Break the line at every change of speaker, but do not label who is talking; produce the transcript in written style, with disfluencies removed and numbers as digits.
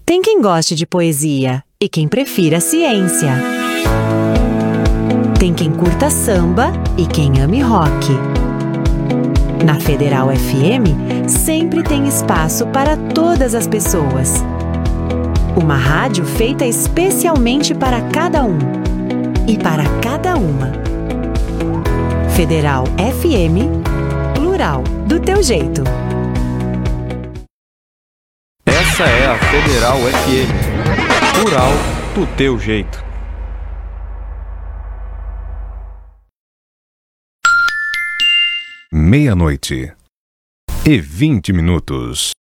Tem quem goste de poesia e quem prefira ciência. Tem quem curta samba e quem ame rock. Na Federal FM, sempre tem espaço para todas as pessoas. Uma rádio feita especialmente para cada um e para cada uma. Federal FM, plural, do teu jeito.
Essa é a Federal FM, plural, do teu jeito.
00:20